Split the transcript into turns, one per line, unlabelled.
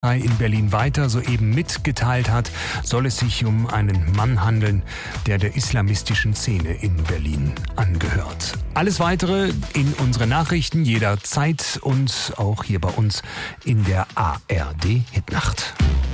in Berlin weiter soeben mitgeteilt hat, soll es sich um einen Mann handeln, der islamistischen Szene in Berlin angehört. Alles Weitere in unseren Nachrichten jederzeit und auch hier bei uns in der ARD Hitnacht.